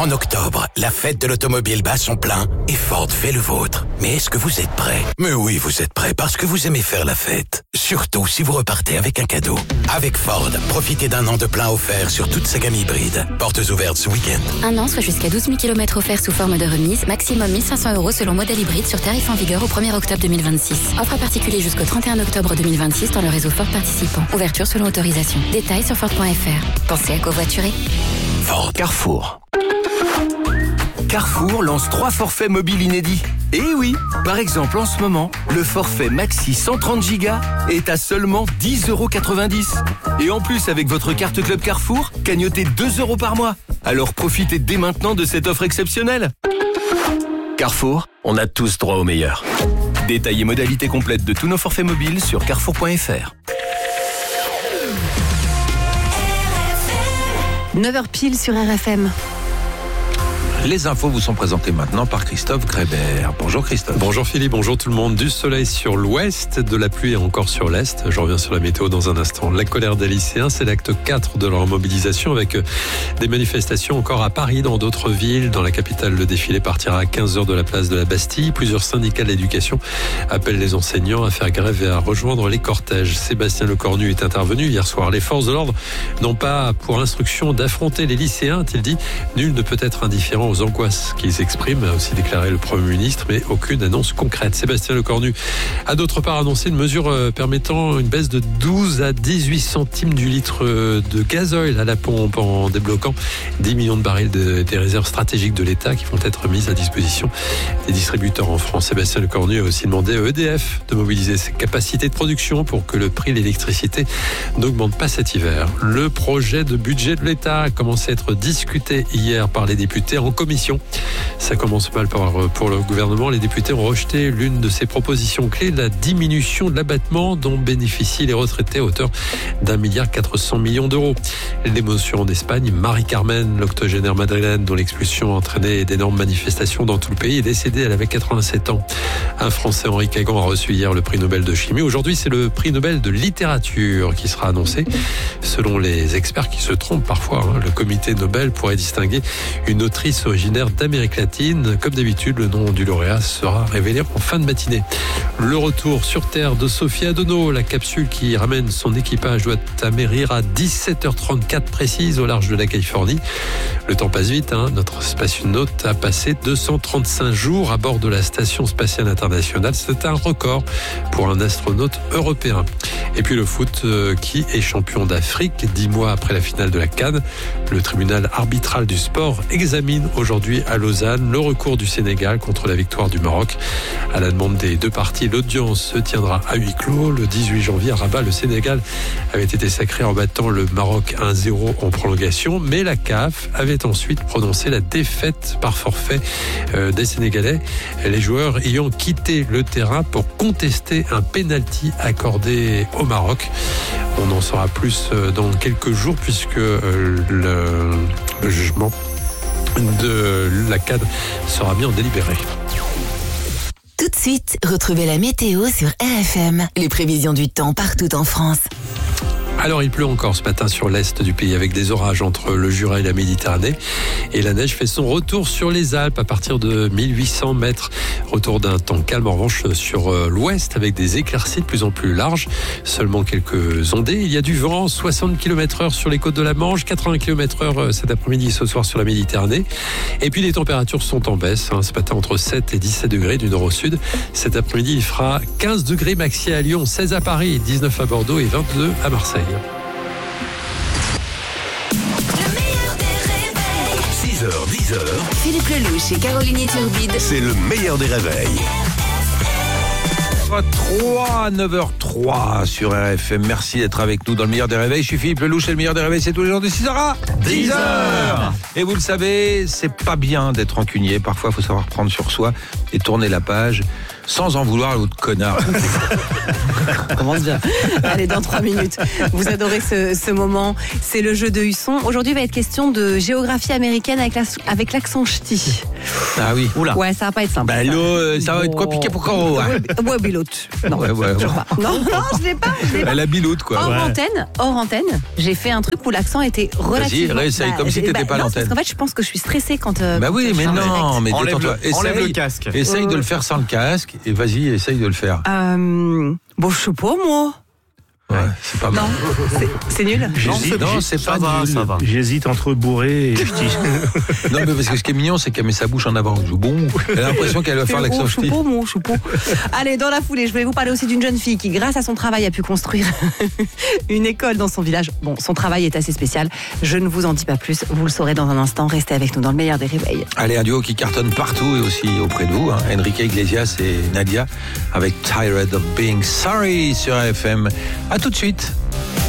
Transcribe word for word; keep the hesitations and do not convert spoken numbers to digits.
En octobre, la fête de l'automobile bat son plein et Ford fait le vôtre. Mais est-ce que vous êtes prêts? Mais oui, vous êtes prêts parce que vous aimez faire la fête. Surtout si vous repartez avec un cadeau. Avec Ford, profitez d'un an de plein offert sur toute sa gamme hybride. Portes ouvertes ce week-end. Un an, soit jusqu'à douze mille kilomètres offerts sous forme de remise. Maximum mille cinq cents euros selon modèle hybride sur tarif en vigueur au premier octobre deux mille vingt-six. Offre à particulier jusqu'au trente et un octobre deux mille vingt-six dans le réseau Ford participant. Ouverture selon autorisation. Détails sur Ford point F R. Pensez à covoiturer. Ford. Carrefour. Carrefour lance trois forfaits mobiles inédits. Et oui, par exemple en ce moment, le forfait Maxi cent trente gigas est à seulement dix euros quatre-vingt-dix. Et en plus, avec votre carte Club Carrefour, cagnotez deux euros par mois. Alors profitez dès maintenant de cette offre exceptionnelle. Carrefour, on a tous droit au meilleur. Détails et modalités complètes de tous nos forfaits mobiles sur carrefour point F R. neuf heures pile sur R F M. Les infos vous sont présentées maintenant par Christophe Grébert. Bonjour Christophe. Bonjour Philippe, bonjour tout le monde. Du soleil sur l'ouest, de la pluie encore sur l'est. Je reviens sur la météo dans un instant. La colère des lycéens, c'est l'acte quatre de leur mobilisation avec des manifestations encore à Paris, dans d'autres villes. Dans la capitale, le défilé partira à quinze heures de la place de la Bastille. Plusieurs syndicats de l'éducation appellent les enseignants à faire grève et à rejoindre les cortèges. Sébastien Lecornu est intervenu hier soir. Les forces de l'ordre n'ont pas pour instruction d'affronter les lycéens, a-t-il dit. Nul ne peut être indifférent aux angoisses qu'ils expriment, a aussi déclaré le Premier ministre, mais aucune annonce concrète. Sébastien Lecornu a d'autre part annoncé une mesure permettant une baisse de douze à dix-huit centimes du litre de gasoil à la pompe en débloquant dix millions de barils de, des réserves stratégiques de l'État qui vont être mises à disposition des distributeurs en France. Sébastien Lecornu a aussi demandé à E D F de mobiliser ses capacités de production pour que le prix de l'électricité n'augmente pas cet hiver. Le projet de budget de l'État a commencé à être discuté hier par les députés en commission. Ça commence mal pour le gouvernement. Les députés ont rejeté l'une de ses propositions clés, la diminution de l'abattement dont bénéficient les retraités à hauteur d'un milliard quatre cents millions d'euros. L'émotion en Espagne, Marie-Carmen, l'octogénaire madrilène dont l'expulsion a entraîné d'énormes manifestations dans tout le pays, est décédée. Elle avait quatre-vingt-sept ans. Un Français, Henri Cagan, a reçu hier le prix Nobel de chimie. Aujourd'hui, c'est le prix Nobel de littérature qui sera annoncé. Selon les experts qui se trompent parfois, hein, le comité Nobel pourrait distinguer une autrice originaire d'Amérique latine. Comme d'habitude, le nom du lauréat sera révélé en fin de matinée. Le retour sur Terre de Sophie Adenau, la capsule qui ramène son équipage doit atterrir à dix-sept heures trente-quatre précise au large de la Californie. Le temps passe vite, hein. Notre spationaute a passé deux cent trente-cinq jours à bord de la Station spatiale internationale. C'est un record pour un astronaute européen. Et puis le foot euh, qui est champion d'Afrique dix mois après la finale de la CAN. Le tribunal arbitral du sport examine aujourd'hui à Lausanne le recours du Sénégal contre la victoire du Maroc. À la demande des deux parties, l'audience se tiendra à huis clos. Le dix-huit janvier à Rabat, le Sénégal avait été sacré en battant le Maroc un zéro en prolongation, mais la C A F avait ensuite prononcé la défaite par forfait euh, des Sénégalais, les joueurs ayant quitté le terrain pour contester un penalty accordé au Maroc. On en saura plus dans quelques jours puisque euh, le, le jugement de la C A D sera mis en délibéré. Tout de suite, retrouvez la météo sur R F M. Les prévisions du temps partout en France. Alors il pleut encore ce matin sur l'est du pays avec des orages entre le Jura et la Méditerranée. Et la neige fait son retour sur les Alpes à partir de mille huit cents mètres. Retour d'un temps calme en revanche sur l'ouest avec des éclaircies de plus en plus larges. Seulement quelques ondées. Il y a du vent, soixante kilomètres heure sur les côtes de la Manche, quatre-vingts kilomètres heure cet après-midi et ce soir sur la Méditerranée. Et puis les températures sont en baisse. Hein, ce matin entre sept et dix-sept degrés du nord au sud. Cet après-midi il fera quinze degrés maxi à Lyon, seize à Paris, dix-neuf à Bordeaux et vingt-deux à Marseille. six heures, dix heures. Philippe Lelouch et Caroline Turbide. C'est le meilleur des réveils. trois, neuf heures trois sur R F M. Merci d'être avec nous dans le meilleur des réveils. Je suis Philippe Lelouch et le meilleur des réveils, c'est tous les jours de six heures à dix heures. Et vous le savez, c'est pas bien d'être rancunier. Parfois, il faut savoir prendre sur soi et tourner la page. Sans en vouloir à l'autre connard. On commence bien. Allez, dans trois minutes. Vous adorez ce, ce moment. C'est le jeu de Husson. Aujourd'hui, il va être question de géographie américaine avec, la, avec l'accent ch'ti. Ah oui. Oula. Ouais, ça va pas être simple. Bah, l'eau, ça va être compliqué pour Caro. Hein. Ouais, ouais, biloute. Non, ouais, ouais, ouais. Pas. non, non, je l'ai pas. Je l'ai pas. Elle a biloute, quoi. Hors ouais. antenne, hors antenne, j'ai fait un truc où l'accent était relativement... Vas-y, réessaye, bah, comme si t'étais bah, pas à l'antenne. Parce qu'en fait, je pense que je suis stressée quand... Euh, bah quand oui, mais non, mais enlève détends-toi. Le, enlève le casque. Essaye euh... de le faire sans le casque, et vas-y, essaye de le faire. Euh... Bon, je sais pas, moi. Ouais, c'est pas mal. Non, c'est, c'est nul. J'hésite, non, c'est pas va, nul. Ça va. J'hésite entre bourré et ch'ti. Non, mais parce que ce qui est mignon, c'est qu'elle met sa bouche en avant. Je bon. Elle a l'impression qu'elle va faire l'accent ch'ti. Choupeau, mon choupeau. Allez, dans la foulée, je voulais vous parler aussi d'une jeune fille qui, grâce à son travail, a pu construire une école dans son village. Bon, son travail est assez spécial. Je ne vous en dis pas plus. Vous le saurez dans un instant. Restez avec nous dans le meilleur des réveils. Allez, un duo qui cartonne partout et aussi auprès de vous. Hein. Enrique Iglesias et Nadia avec Tired of Being Sorry sur R F M. À tout de suite.